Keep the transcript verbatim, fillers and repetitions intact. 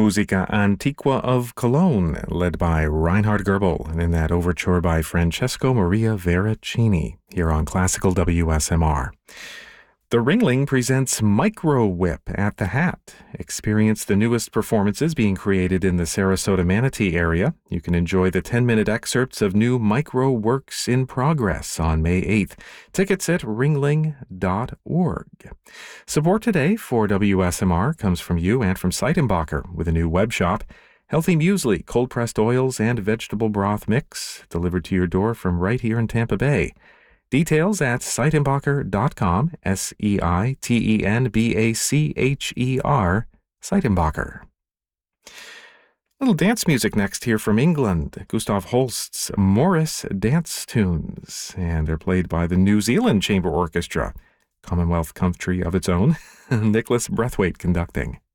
Musica Antiqua of Cologne, led by Reinhard Goebel, and in that overture by Francesco Maria Veracini, here on Classical W S M R. The Ringling presents Micro Whip at the Hat. Experience the newest performances being created in the Sarasota Manatee area. You can enjoy the ten-minute excerpts of new micro works in progress on May eighth. Tickets at ringling dot org. Support today for W S M R comes from you and from Seitenbacher with a new web shop. Healthy muesli, cold-pressed oils, and vegetable broth mix delivered to your door from right here in Tampa Bay. Details at seitenbacher dot com, S E I T E N B A C H E R, Seitenbacher. Little dance music next here from England. Gustav Holst's Morris Dance Tunes, and they're played by the New Zealand Chamber Orchestra. Commonwealth country of its own. Nicholas Brathwaite conducting.